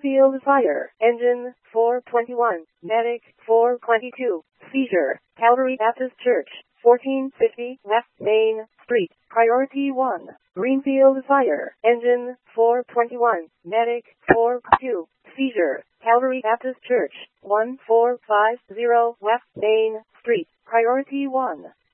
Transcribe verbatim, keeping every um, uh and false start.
Greenfield Fire Engine four twenty-one, Medic four twenty-two, Seizure, Calvary Baptist Church, fourteen fifty West Main Street, Priority one. Greenfield Fire Engine four twenty-one, Medic four two, Seizure, Calvary Baptist Church, one four five zero West Main Street, Priority one.